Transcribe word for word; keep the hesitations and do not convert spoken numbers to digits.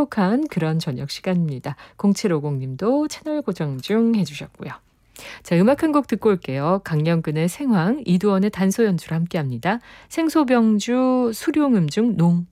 행복한 그런 저녁 시간입니다. 공칠오공 님도 채널 고정 중 해주셨고요. 자, 음악 한 곡 듣고 올게요. 강영근의 생황, 이두원의 단소 연주로 함께합니다. 생소병주 수룡음중 농.